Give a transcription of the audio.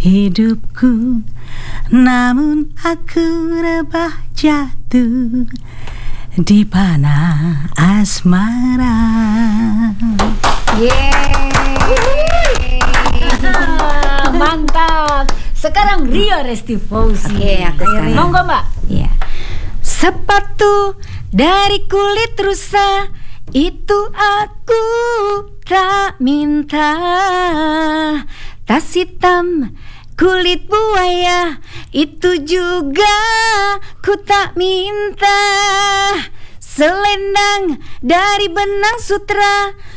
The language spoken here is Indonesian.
hidupku, namun aku rebah jatuh di panah asmara. Mantap. Sekarang Ria Restifauzi. Oke, aku sekarang. Monggo Mbak. Iya. Sepatu dari kulit rusa itu aku tak minta. Tas hitam kulit buaya itu juga ku tak minta. Selendang dari benang sutra